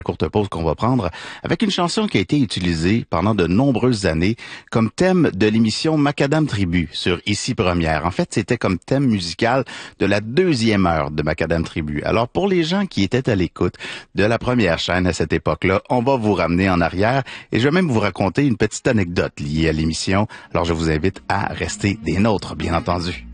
Courte pause qu'on va prendre avec une chanson qui a été utilisée pendant de nombreuses années comme thème de l'émission Macadam Tribu sur Ici Première. En fait, c'était comme thème musical de la deuxième heure de Macadam Tribu. Alors, pour les gens qui étaient à l'écoute de la première chaîne à cette époque-là, on va vous ramener en arrière et je vais même vous raconter une petite anecdote liée à l'émission. Alors, je vous invite à rester des nôtres, bien entendu.